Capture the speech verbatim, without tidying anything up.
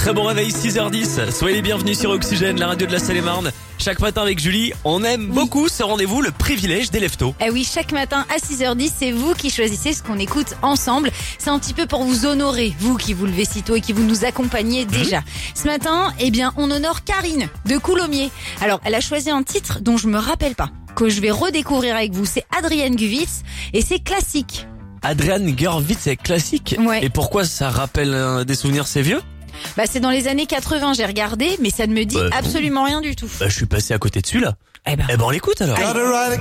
Très bon réveil, six heures dix. Soyez les bienvenus sur Oxygène, la radio de la Seine-et-Marne. Chaque matin avec Julie, on aime beaucoup ce rendez-vous, le privilège des leftos. Eh oui, chaque matin à six heures dix, c'est vous qui choisissez ce qu'on écoute ensemble. C'est un petit peu pour vous honorer, vous qui vous levez si tôt et qui vous nous accompagnez déjà. Mmh. Ce matin, eh bien, on honore Karine de Coulommiers. Alors, elle a choisi un titre dont je me rappelle pas, que je vais redécouvrir avec vous. C'est Adrienne Guvitz et c'est classique. Adrienne Gurvitz, c'est classique. Ouais. Et pourquoi ça rappelle euh, des souvenirs, c'est vieux? Bah c'est dans les années quatre-vingts, j'ai regardé, mais ça ne me dit bah, absolument rien du tout. Bah je suis passé à côté dessus là. Eh ben, eh ben on l'écoute alors.